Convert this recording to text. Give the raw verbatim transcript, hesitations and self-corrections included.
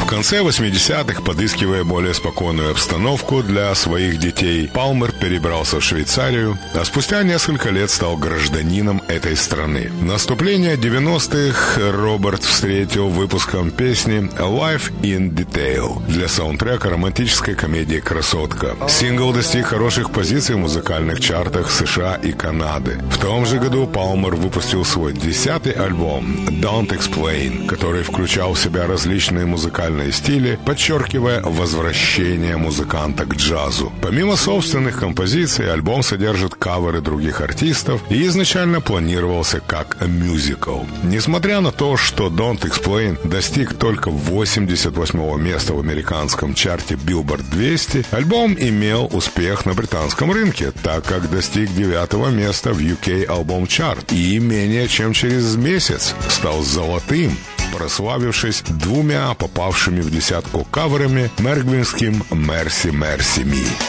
В конце восьмидесятых, подыскивая более спокойную обстановку для своих детей, Палмер перебрался в Швейцарию, а спустя несколько лет стал гражданином этой страны. Наступление девяностых Роберт встретил выпуском песни «Life in Detail» для саундтрека романтической комедии «Красотка». Сингл достиг хороших позиций в музыкальных чартах США и Канады. В том же году Палмер выпустил свой десятый альбом «Don't Explain», который включал в себя различные музыкальные стили, подчеркивая возвращение музыканта к джазу. Помимо собственных композиций, альбом содержит каверы других артистов и изначально планировался как мюзикл. Несмотря на то, что Don't Explain достиг только восемьдесят восьмого места в американском чарте Billboard двести, альбом имел успех на британском рынке, так как достиг девятого места в ю кей Album Chart и менее чем через месяц стал золотым, прославившись двумя попавшими в десятку каверами мергвинским «Mercy, Mercy Me».